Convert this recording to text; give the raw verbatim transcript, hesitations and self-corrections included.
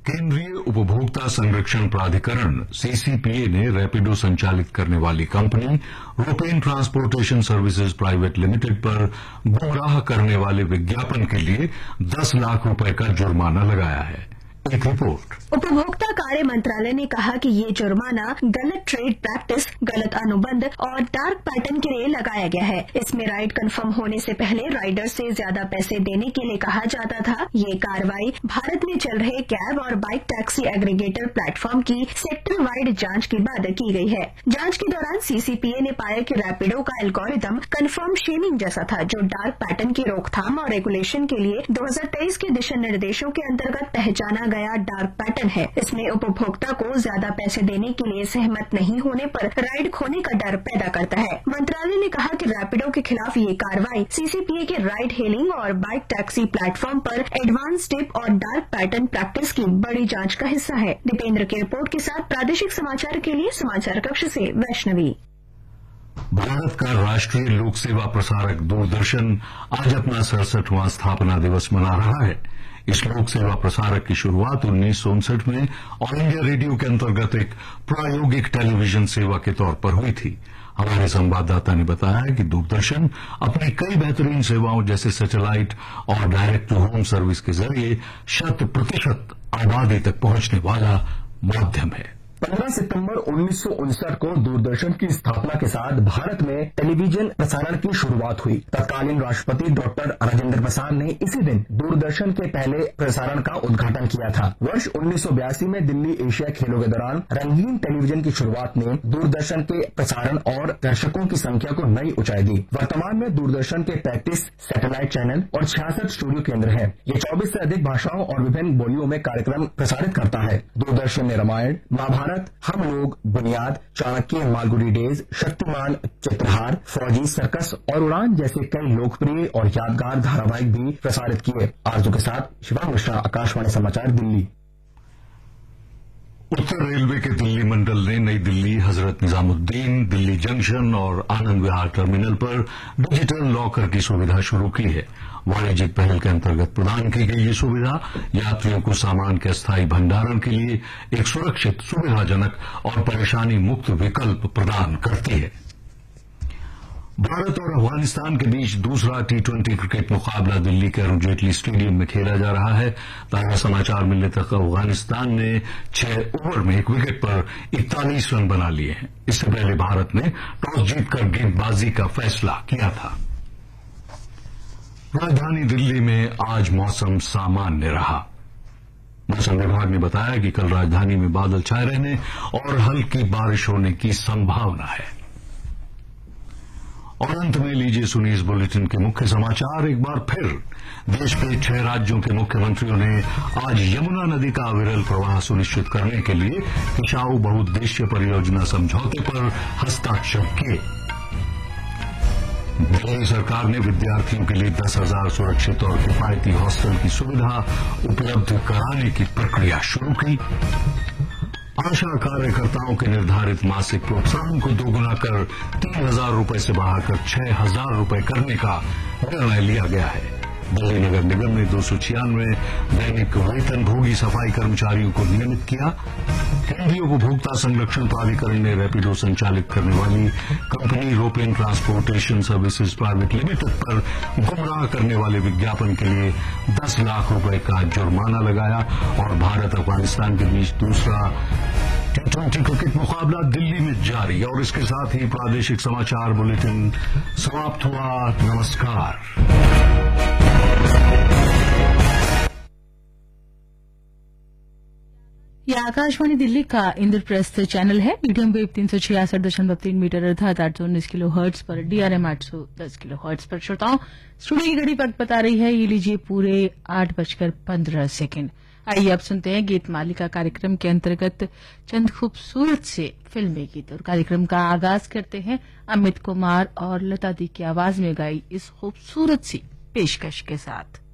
केंद्रीय उपभोक्ता संरक्षण प्राधिकरण सीसीपीए ने रैपिडो संचालित करने वाली company रोपेन transportation services private limited पर गुमराह करने वाले विज्ञापन के लिए दस लाख रुपए का जुर्माना लगाया है। एक रिपोर्ट। उपभोक्ता कार्य मंत्रालय ने कहा कि ये जुर्माना गलत ट्रेड प्रैक्टिस, गलत अनुबंध और डार्क पैटर्न के लिए लगाया गया है। इसमें राइड कंफर्म होने से पहले राइडर से ज्यादा पैसे देने के लिए कहा जाता था। ये कार्रवाई भारत में चल रहे कैब और बाइक टैक्सी एग्रीगेटर प्लेटफॉर्म की सेक्टर वाइड जांच के बाद की गई है। जांच के दौरान सीसीपीए ने पाया कि रैपिडो का एल्गोरिदम कंफर्म शेमिंग जैसा था, जो डार्क पैटर्न की रोकथाम और रेगुलेशन के लिए दो हजार तेईस के दिशा निर्देशों के अंतर्गत पहचाना गया डार्क पैटर्न है। इसमें उपभोक्ता को ज्यादा पैसे देने के लिए सहमत नहीं होने पर राइड खोने का डर पैदा करता है। मंत्रालय ने कहा कि रैपिडो के खिलाफ ये कार्रवाई सीसीपीए के राइड हेलिंग और बाइक टैक्सी प्लेटफॉर्म पर एडवांस टिप और डार्क पैटर्न प्रैक्टिस की बड़ी जांच का हिस्सा है। दीपेंद्र की रिपोर्ट के साथ प्रादेशिक समाचार के लिए समाचार कक्ष से वैष्णवी। भारत का राष्ट्रीय लोक सेवा प्रसारक दूरदर्शन आज अपना सड़सठवां स्थापना दिवस मना रहा है। इस लोक सेवा प्रसारक की शुरुआत उन्नीस सौ उनसठ में ऑल इंडिया रेडियो के अंतर्गत एक प्रायोगिक टेलीविजन सेवा के तौर पर हुई थी। हमारे संवाददाता ने बताया है कि दूरदर्शन अपनी कई बेहतरीन सेवाओं जैसे सैटेलाइट और डायरेक्ट टू होम सर्विस के जरिए शत प्रतिशत आबादी तक पहुंचने वाला माध्यम है। पंद्रह सितंबर उन्नीस सौ उनसठ को दूरदर्शन की स्थापना के साथ भारत में टेलीविजन प्रसारण की शुरुआत हुई। तत्कालीन राष्ट्रपति डॉक्टर राजेंद्र प्रसाद ने इसी दिन दूरदर्शन के पहले प्रसारण का उद्घाटन किया था। वर्ष उन्नीस सौ बयासी में दिल्ली एशिया खेलों के दौरान रंगीन टेलीविजन की शुरुआत ने दूरदर्शन के प्रसारण और दर्शकों की संख्या को नई ऊंचाई दी। वर्तमान में दूरदर्शन के पैंतीस सैटेलाइट चैनल और छियासठ स्टूडियो केंद्र हैं। ये चौबीस से अधिक भाषाओं और विभिन्न बोलियों में कार्यक्रम प्रसारित करता है। दूरदर्शन ने रामायण, महाभारत, हम लोग, बुनियाद, चाणक्य, मालगुडी डेज, शक्तिमान, चित्रहार, फौजी, सर्कस और उड़ान जैसे कई लोकप्रिय और यादगार धारावाहिक भी प्रसारित किए। आरजू के साथ शिवांग मिश्रा, आकाशवाणी समाचार, दिल्ली। उत्तर रेलवे के दिल्ली मंडल ने नई दिल्ली, हजरत निजामुद्दीन, दिल्ली जंक्शन और आनंद विहार टर्मिनल पर डिजिटल लॉकर की सुविधा शुरू की है। वाणिज्यिक पहल के अंतर्गत प्रदान की गई ये सुविधा यात्रियों को सामान के अस्थायी भंडारण के लिए एक सुरक्षित, सुविधाजनक और परेशानी मुक्त विकल्प प्रदान करती है। भारत और अफगानिस्तान के बीच दूसरा टी ट्वेंटी क्रिकेट मुकाबला दिल्ली के अरुण जेटली स्टेडियम में खेला जा रहा है। ताजा समाचार मिलने तक अफगानिस्तान ने छह ओवर में एक विकेट पर इकतालीस रन बना लिए हैं। इससे पहले भारत ने टॉस जीतकर गेंदबाजी का फैसला किया था। राजधानी दिल्ली में आज मौसम सामान्य रहा। मौसम विभाग ने बताया कि कल राजधानी में बादल छाए रहने और हल्की बारिश होने की संभावना है। और अंत में लीजिए सुनिए इस बुलेटिन के मुख्य समाचार एक बार फिर। देश के छह राज्यों के मुख्यमंत्रियों ने आज यमुना नदी का अविरल प्रवाह सुनिश्चित करने के लिए किशाऊ बहुउद्देश्य परियोजना समझौते पर हस्ताक्षर किए। दिल्ली सरकार ने विद्यार्थियों के लिए दस हजार सुरक्षित और किफायती हॉस्टल की सुविधा उपलब्ध कराने की प्रक्रिया शुरू की। आशा कार्यकर्ताओं के निर्धारित मासिक प्रोत्साहन को दोगुना कर तीन हजार रूपये से बढ़ाकर छह हजार रूपये करने का निर्णय लिया गया है। दिल्ली नगर निगम ने दो सौ छियानवे दैनिक वेतनभोगी सफाई कर्मचारियों को नियमित किया। केंद्रीय उपभोक्ता संरक्षण प्राधिकरण ने रैपिडो संचालित करने वाली company रोपेन transportation services private limited पर गुमराह करने वाले विज्ञापन के लिए दस लाख रुपए का जुर्माना लगाया। और भारत अफगानिस्तान के बीच दूसरा टी ट्वेंटी क्रिकेट मुकाबला दिल्ली में जारी। और इसके साथ ही प्रादेशिक समाचार बुलेटिन समाप्त हुआ। नमस्कार। यह आकाशवाणी दिल्ली का इंद्रप्रस्थ चैनल है। मीडियम वेव तीन सौ छियासठ दशमलव तीन मीटर अर्थात आठ सौ उन्नीस किलो हर्ट्ज पर, डीआरएम आठ सौ दस किलो हर्ट्ज पर। श्रोताओं, स्टूडियो की घड़ी वक्त बता रही है ये लीजिए पूरे आठ बजकर पंद्रह सेकेंड। आइए अब सुनते हैं गीत मालिका कार्यक्रम के अंतर्गत चंद खूबसूरत से फिल्मी गीत। और कार्यक्रम का आगाज करते हैं अमित कुमार और लता दी की आवाज में गाई इस खूबसूरत सी पेशकश के साथ।